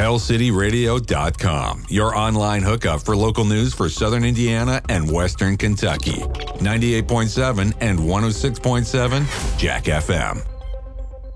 PellCityRadio.com, your online hookup for local news for Southern Indiana and Western Kentucky. 98.7 and 106.7 Jack FM.